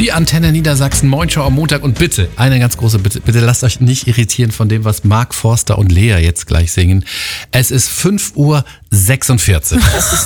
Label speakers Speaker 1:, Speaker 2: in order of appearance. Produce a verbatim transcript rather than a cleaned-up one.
Speaker 1: Die Antenne Niedersachsen, Moin Show am Montag. Und bitte, eine ganz große Bitte, bitte lasst euch nicht irritieren von dem, was Mark Forster und Lea jetzt gleich singen. Es ist fünf Uhr sechsundvierzig.